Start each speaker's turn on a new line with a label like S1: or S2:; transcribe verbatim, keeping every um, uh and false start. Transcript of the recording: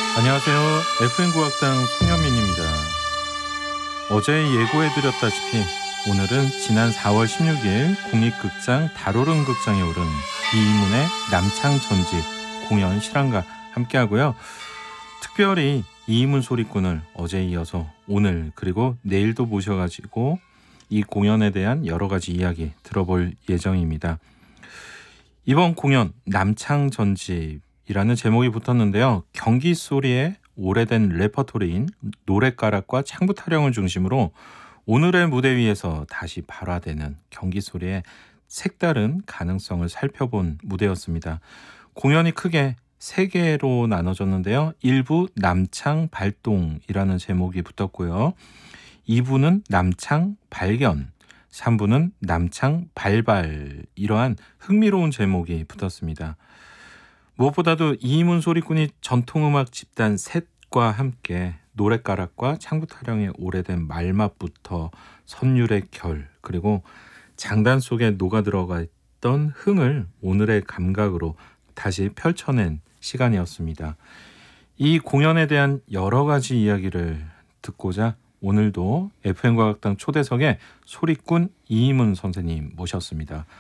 S1: 안녕하세요. 에프엠 국악당 송현민입니다. 어제 예고해드렸다시피 오늘은 지난 사월 십육일 국립극장 달오른 극장에 오른 이문의 남창 전집 공연 실황과 함께하고요. 특별히 이문 소리꾼을 어제에 이어서 오늘 그리고 내일도 모셔가지고 이 공연에 대한 여러 가지 이야기 들어볼 예정입니다. 이번 공연 남창 전집이라는 제목이 붙었는데요. 경기 소리의 오래된 레퍼토리인 노랫가락과 창부 타령을 중심으로 오늘의 무대 위에서 다시 발화되는 경기 소리의 색다른 가능성을 살펴본 무대였습니다. 공연이 크게 세 개로 나눠졌는데요. 일 부 남창 발동이라는 제목이 붙었고요. 이 부는 남창 발견, 삼 부는 남창 발발, 이러한 흥미로운 제목이 붙었습니다. 무엇보다도 이문 소리꾼이 전통음악 집단 셋과 함께 노랫가락과 창부 타령의 오래된 말맛부터 선율의 결, 그리고 장단 속에 녹아 들어가 있던 흥을 오늘의 감각으로 다시 펼쳐낸 시간이었습니다. 이 공연에 대한 여러 가지 이야기를 듣고자 오늘도 에프엠 국악당 초대석에 소리꾼 이문 선생님 모셨습니다.